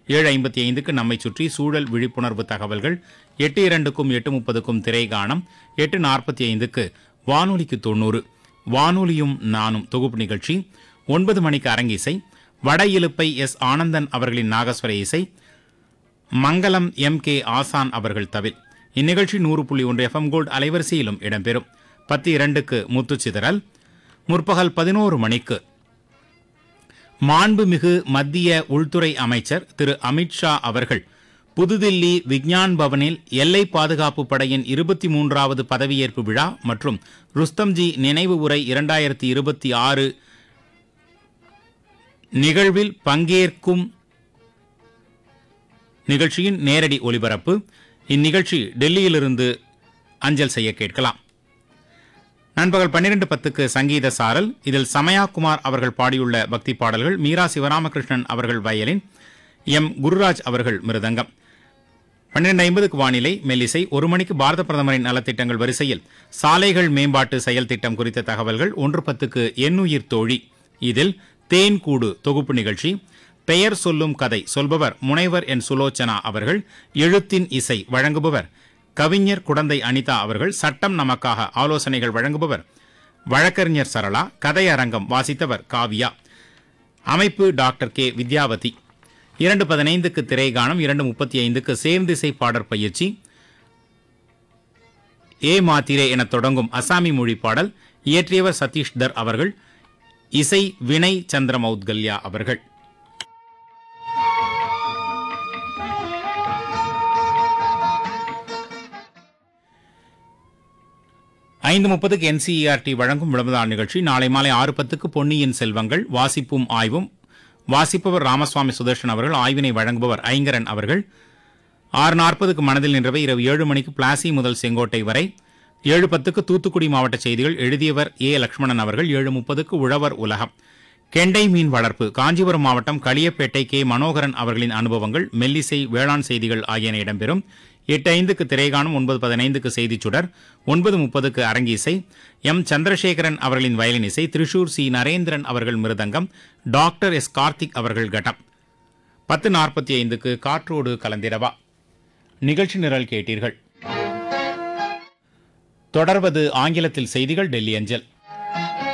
7:55க்கு நம்மை சுற்றி சூழல் விழிப்புணர்வு தகவல்கள், 8:02க்கும் 8:30க்கும் திரைகாணம், 8:45க்கு வானொலிக்கு 90 வானொலியும் நானும் தொகுப்பு நிகழ்ச்சி, 9 மணிக்கு அரங்கிசை, வட இலுப்பை எஸ் ஆனந்தன் அவர்களின் நாகஸ்வர இசை, மங்களம் M.K. ஆசான் அவர்கள் தவில். இந்நிகழ்ச்சி 100.1 FM கோல்டு அலைவரிசையிலும் இடம்பெறும். 10:02க்கு முத்துச்சிதறல். முற்பகல் 11 மணிக்கு மாண்புமிகு மத்திய உள்துறை அமைச்சர் திரு அமித்ஷா அவர்கள் புதுதில்லி விக்ஞான் பவனில் எல்லை பாதுகாப்பு படையின் 23வது பதவியேற்பு விழா மற்றும் ருஸ்தம்ஜி நினைவு உரை 2026 நிகழ்வில் பங்கேற்கும் நிகழ்ச்சியின் நேரடி ஒலிபரப்பு. இந்நிகழ்ச்சி டெல்லியிலிருந்து அஞ்சல் செய்ய கேட்கலாம். நண்பகல் 12:10க்கு சங்கீத சாரல். இதில் சமயாகுமார் அவர்கள் பாடியுள்ள பக்தி பாடல்கள், மீரா சிவராமகிருஷ்ணன் அவர்கள் வயலின், எம் குருராஜ் அவர்கள் மிருதங்கம். 12:50க்கு வானிலை மெல்லிசை. 1 மணிக்கு பாரத பிரதமரின் நலத்திட்டங்கள் வரிசையில் சாலைகள் மேம்பாட்டு செயல் திட்டம் குறித்த தகவல்கள். 1:10க்கு எண்ணுயிர் தோழி. இதில் தேன்கூடு தொகுப்பு நிகழ்ச்சி. பெயர் சொல்லும் கதை சொல்பவர் முனைவர் என் சுலோச்சனா அவர்கள். எழுத்தின் இசை வழங்குபவர் கவிஞர் குடந்தை அனிதா அவர்கள். சட்டம் நமக்காக ஆலோசனைகள் வழங்குபவர் வழக்கறிஞர் சரளா. கதையரங்கம் வாசித்தவர் காவியா. அமைப்பு டாக்டர் கே வித்யாவதி. 2:15க்கு திரைகாணம். 2:35க்கு சேர்ந்திசை பாடற் பயிற்சி. ஏ மாத்திரே என தொடங்கும் அசாமி மொழி பாடல். இயற்றியவர் சதீஷ் தர் அவர்கள். இசை வினய் சந்திரமௌத்கல்யா அவர்கள். 5:30க்கு NCERT வழங்கும் விளம்பர நிகழ்ச்சி. நாளை மாலை 6:10க்கு பொன்னியின் செல்வங்கள் வாசிப்பும் ஆய்வும். வாசிப்பவர் ராமசுவாமி சுதர்ஷன் அவர்கள். ஆய்வினை வழங்குபவர் ஐங்கரன் அவர்கள். 6:40க்கு மனதில் நின்றவை. இரவு 7 மணிக்கு பிளாசி முதல் செங்கோட்டை வரை. 7:10க்கு தூத்துக்குடி மாவட்ட செய்திகள். எழுதியவர் ஏ லட்சுமணன் அவர்கள். 7:30க்கு உழவர் உலகம். கெண்டை மீன் வளர்ப்பு காஞ்சிபுரம் மாவட்டம் களியப்பேட்டை கே மனோகரன் அவர்களின் அனுபவங்கள், மெல்லிசை, வேளாண் செய்திகள் ஆகியன இடம்பெறும். 8:05க்கு திரைகாணும். 9:15க்கு செய்திச் சுடர். 9:30க்கு அரங்கிசை. எம் சந்திரசேகரன் அவர்களின் வயலின் இசை. திரிசூர் சி நரேந்திரன் அவர்கள் மிருதங்கம். டாக்டர் எஸ் கார்த்திக் அவர்கள் கட்டம். 10:45க்கு காற்றோடு கலந்திரவா நிகழ்ச்சி நிரல் கேட்டீர்கள். தொடர்வது ஆங்கிலத்தில் செய்திகள் டெல்லி அஞ்சல்.